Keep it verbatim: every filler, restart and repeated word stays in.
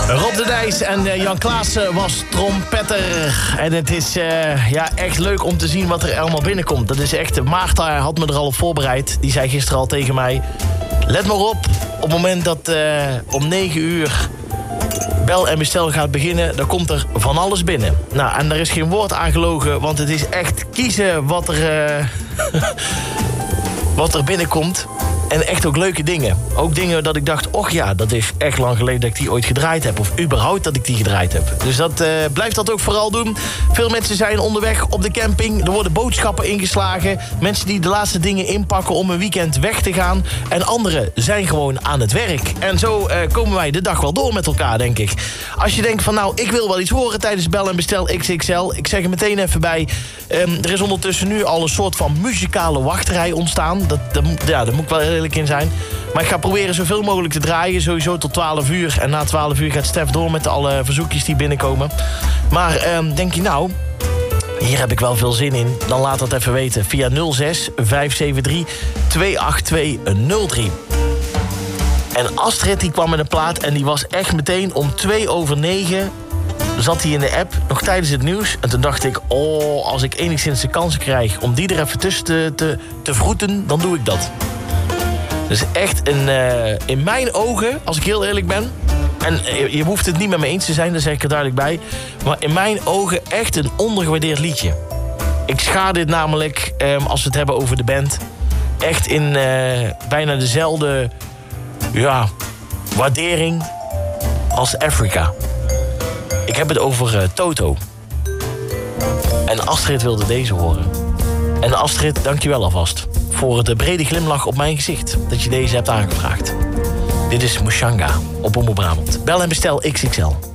Rob de Nijs en uh, Jan Klaassen was trompetter. En het is uh, ja, echt leuk om te zien wat er allemaal binnenkomt. Dat is echt, Maarta had me er al op voorbereid. Die zei gisteren al tegen mij: let maar op, op het moment dat uh, om negen uur bel en bestel gaat beginnen, dan komt er van alles binnen. Nou, en er is geen woord aangelogen, want het is echt kiezen wat er, uh, wat er binnenkomt. En echt ook leuke dingen. Ook dingen dat ik dacht, och ja, dat is echt lang geleden dat ik die ooit gedraaid heb. Of überhaupt dat ik die gedraaid heb. Dus dat uh, blijft dat ook vooral doen. Veel mensen zijn onderweg op de camping. Er worden boodschappen ingeslagen. Mensen die de laatste dingen inpakken om een weekend weg te gaan. En anderen zijn gewoon aan het werk. En zo uh, komen wij de dag wel door met elkaar, denk ik. Als je denkt van, nou, ik wil wel iets horen tijdens Bel en Bestel X X L. Ik zeg er meteen even bij. Um, er is ondertussen nu al een soort van muzikale wachtrij ontstaan. Dat, dat, ja, dat moet ik wel eerlijk in zijn. Maar ik ga proberen zoveel mogelijk te draaien. Sowieso tot twaalf uur. En na twaalf uur gaat Stef door met alle verzoekjes die binnenkomen. Maar um, denk je nou, hier heb ik wel veel zin in. Dan laat dat even weten via nul zes vijf zeven drie twee acht twee nul drie. En Astrid die kwam met een plaat en die was echt meteen om twee over negen... zat hij in de app, nog tijdens het nieuws. En toen dacht ik, oh, als ik enigszins de kans krijg om die er even tussen te, te, te vroeten, dan doe ik dat. Dus echt een, uh, in mijn ogen, als ik heel eerlijk ben, en je, je hoeft het niet met me eens te zijn, daar zeg ik er duidelijk bij, maar in mijn ogen echt een ondergewaardeerd liedje. Ik schaar dit namelijk, um, als we het hebben over de band, echt in uh, bijna dezelfde ja, waardering als Africa. Ik heb het over uh, Toto. En Astrid wilde deze horen. En Astrid, dank je wel alvast voor de brede glimlach op mijn gezicht dat je deze hebt aangevraagd. Dit is Mushanga op Omroep Brabant. Bel en bestel X X L.